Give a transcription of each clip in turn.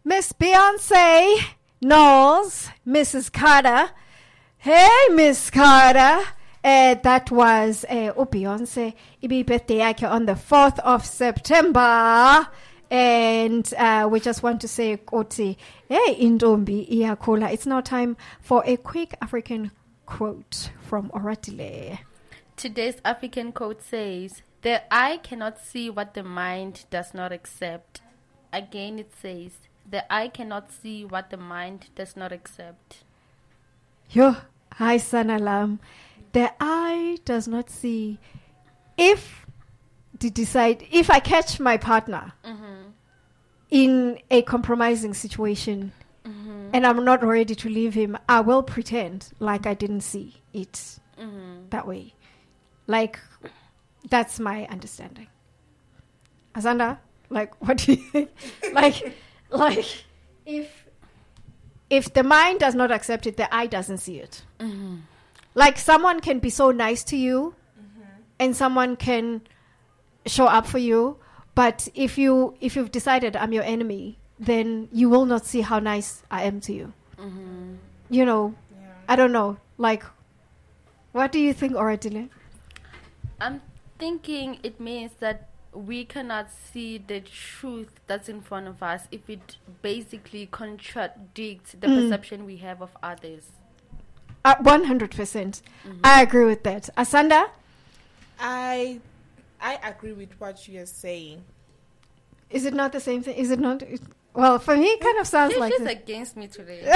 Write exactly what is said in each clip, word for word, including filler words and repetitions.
Miss Beyonce knows Missus Carter. Hey, Miss Carter. Uh, that was uh, oh, Beyonce. Ibi birthday yakhe on the fourth of September. And uh, we just want to say, Koti, hey, Indombi, Iyakola. It's now time for a quick African quote from Oratile. Today's African quote says, the eye cannot see what the mind does not accept. Again, it says, the eye cannot see what the mind does not accept. Yo, hi, Sanalam. The eye does not see. If to decide, if I catch my partner mm-hmm. in a compromising situation mm-hmm. and I'm not ready to leave him, I will pretend like I didn't see it mm-hmm. that way. Like, that's my understanding. Asanda, like, what do you think? like, like, if if the mind does not accept it, the eye doesn't see it. Mm-hmm. Like, someone can be so nice to you mm-hmm. and someone can show up for you, but if you if you've decided I'm your enemy, then you will not see how nice I am to you. Mm-hmm. You know, yeah. I don't know. Like, what do you think, Oratile? I'm thinking it means that we cannot see the truth that's in front of us if it basically contradicts the mm. perception we have of others. Uh, one hundred percent. Mm-hmm. I agree with that. Asanda? I I agree with what you're saying. Is it not the same thing? Is it not? It, well, for me, it kind of sounds she, like... She's this. against me today.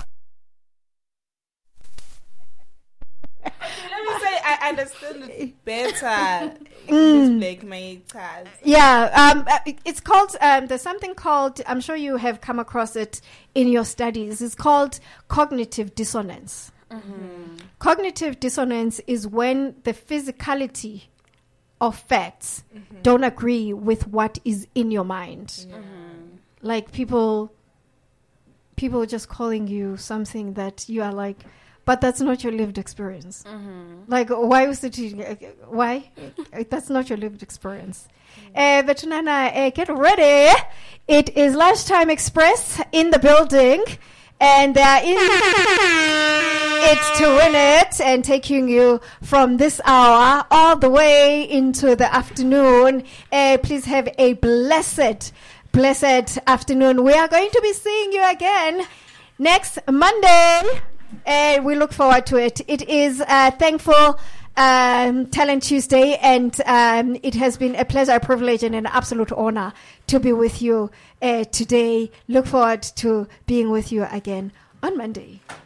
Let me say, I understand it better. Mm. Like my child. Yeah, um, it's called, um, there's something called, I'm sure you have come across it in your studies. It's called cognitive dissonance. Mm-hmm. Cognitive dissonance is when the physicality of facts mm-hmm. don't agree with what is in your mind. Yeah. Mm-hmm. Like people, people just calling you something that you are like, but that's not your lived experience. Mm-hmm. Like, why was it? Why? That's not your lived experience. Uh, but Nana, uh, get ready. It is Lunchtime Express in the building. And they're in it to win it and taking you from this hour all the way into the afternoon. Uh, please have a blessed, blessed afternoon. We are going to be seeing you again next Monday. And uh, we look forward to it. It is uh, Thankful um, Talent Tuesday, and um, it has been a pleasure, a privilege, and an absolute honor to be with you uh, today. Look forward to being with you again on Monday.